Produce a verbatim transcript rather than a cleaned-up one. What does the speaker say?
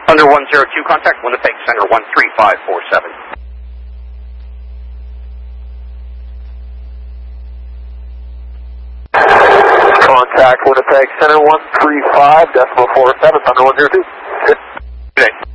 Thunder one zero two, contact Winnipeg Center one three five four seven. Contact Winnipeg Center one three five decimal four seven, Thunder one zero two. Good day.